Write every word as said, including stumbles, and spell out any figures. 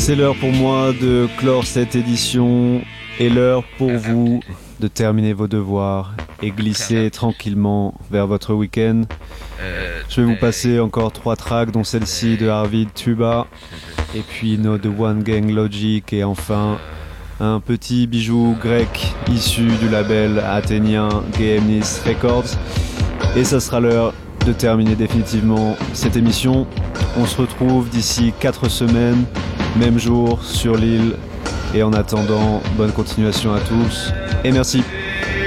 C'est l'heure pour moi de clore cette édition et l'heure pour vous de terminer vos devoirs et glisser tranquillement vers votre week-end. Je vais vous passer encore trois tracks, dont celle-ci de Arvid Tuba, et puis No de One Gang Logic, et enfin un petit bijou grec issu du label athénien Gaemnis Records. Et ça sera l'heure de terminer définitivement cette émission. On se retrouve d'ici quatre semaines, même jour, sur l'île. Et en attendant, bonne continuation à tous et merci.